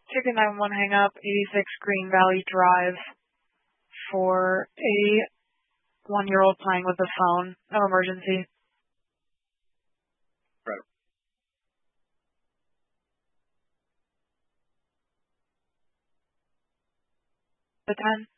Chicken 911 hang up, 86 Green Valley Drive for a 1-year-old playing with the phone. No emergency. Right. The 10.